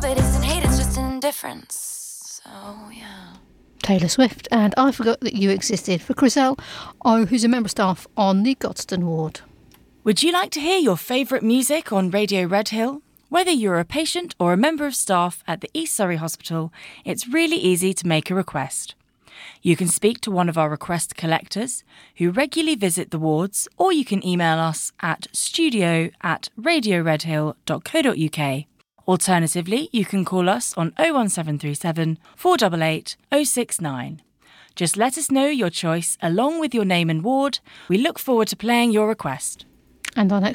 love it isn't hate, it's just indifference. So, yeah. Taylor Swift, and I Forgot That You Existed for Chriselle, who's a member of staff on the Godstone ward. Would you like to hear your favourite music on Radio Red Hill? Whether you're a patient or a member of staff at the East Surrey Hospital, it's really easy to make a request. You can speak to one of our request collectors who regularly visit the wards, or you can email us at studio@radioredhill.co.uk. Alternatively, you can call us on 01737 488 069. Just let us know your choice along with your name and ward. We look forward to playing your request. And our next